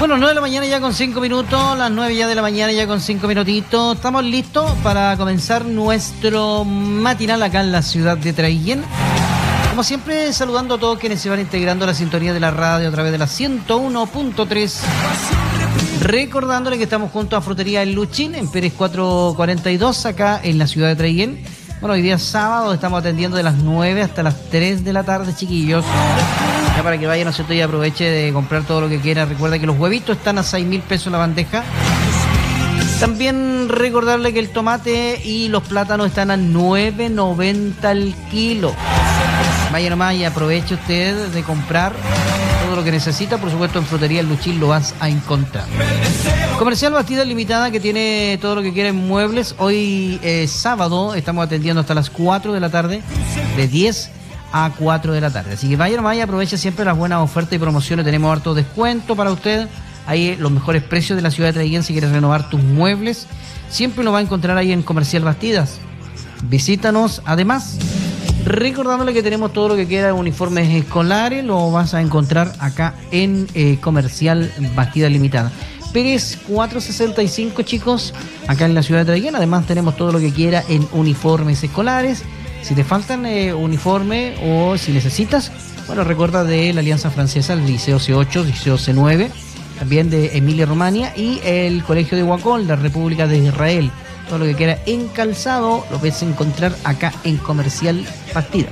Bueno, 9 de la mañana ya con 5 minutos, las 9 ya de la mañana ya con 5 minutitos. Estamos listos para comenzar nuestro matinal acá en la ciudad de Traiguén. Como siempre, saludando a todos quienes se van integrando a la sintonía de la radio a través de la 101.3. Recordándole que estamos junto a Frutería El Luchín en Pérez 442, acá en la ciudad de Traiguén. Bueno, hoy día es sábado, estamos atendiendo de las 9 hasta las 3 de la tarde, chiquillos. Ya para que vayan, ¿no es cierto?, y aproveche de comprar todo lo que quiera. Recuerda que los huevitos están a 6.000 pesos la bandeja. También recordarle que el tomate y los plátanos están a 9.90 el kilo. Vaya nomás y aproveche usted de comprar todo lo que necesita. Por supuesto, en Frutería El Luchín lo vas a encontrar. Comercial Bastidas Limitada, que tiene todo lo que quiera en muebles. Hoy sábado estamos atendiendo hasta las 4 de la tarde, de 10 a 4 de la tarde. Así que vaya nomás y aproveche siempre las buenas ofertas y promociones. Tenemos harto descuento para usted. Ahí los mejores precios de la ciudad de Traiguén. Si quieres renovar tus muebles, siempre lo va a encontrar ahí en Comercial Bastidas. Visítanos. Además, recordándole que tenemos todo lo que quiera, uniformes escolares, lo vas a encontrar acá en Comercial Bastidas Limitada. Pérez 465, chicos, acá en la ciudad de Traiguén. Además tenemos todo lo que quiera en uniformes escolares. Si te faltan uniforme o si necesitas, bueno, recuerda de la Alianza Francesa, el Liceo C8, Liceo C9, también de Emilia Romagna y el Colegio de Huacol, la República de Israel. Todo lo que quiera en calzado lo puedes encontrar acá en Comercial Bastidas.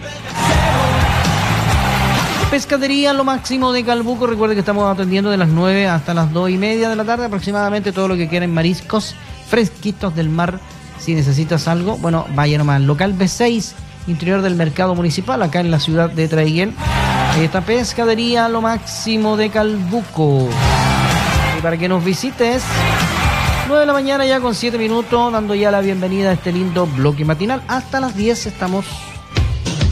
Pescadería Lo Máximo de Calbuco. Recuerde que estamos atendiendo de las 9 hasta las 2:30 de la tarde aproximadamente. Todo lo que quiera en mariscos fresquitos del mar. Si necesitas algo, bueno, vaya nomás. Local B6, interior del mercado municipal, acá en la ciudad de Traiguén. Esta Pescadería Lo Máximo de Calbuco. Y para que nos visites, 9 de la mañana ya con 7 minutos, dando ya la bienvenida a este lindo bloque matinal. Hasta las 10 estamos.